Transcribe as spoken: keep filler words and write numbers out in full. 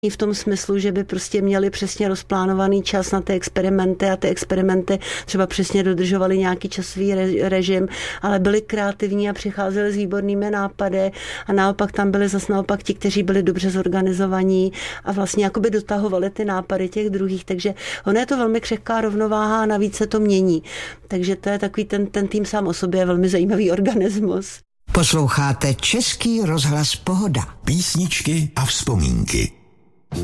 v tom smyslu, že by prostě měli přesně rozplánovaný čas na ty experimenty a ty experimenty třeba přesně dodržovali nějaký časový re- režim, ale byli kreativní a přicházeli s výbornými nápady a naopak tam byli zase naopak ti, kteří byli dobře zorganizovaní a vlastně jakoby dotahovali ty nápady těch druhých, takže ono je to velmi křehká rovnováha a navíc se to mění. Takže to je takový ten, ten tým sám o sobě je velmi zajímavý organismus. Posloucháte Český rozhlas Pohoda. Písničky a vzpomínky.